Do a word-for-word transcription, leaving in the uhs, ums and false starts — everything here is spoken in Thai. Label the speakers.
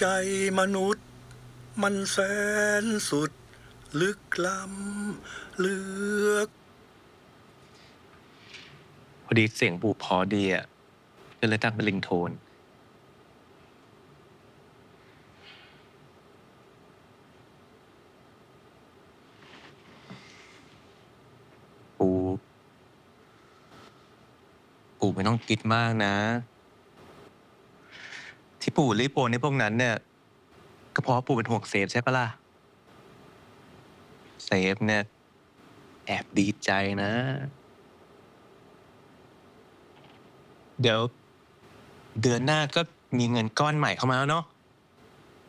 Speaker 1: ใจมนุษย์มันแสนสุดลึกล้ำเลือก
Speaker 2: พอดีเสียงปู่เพอดีอ่ะก็เลยตั้งเป็นริงโทนปู่ปู่ไม่ต้องคิดมากนะที่ปู่รีบโอนในพวกนั้นเนี่ยก็เพราะว่าปู่เป็นห่วงเซฟใช่ปะล่ะเซฟเนี่ยแอบดีใจนะ เดี๋ยวเดือนหน้าก็มีเงินก้อนใหม่เข้ามาแล้วเนาะ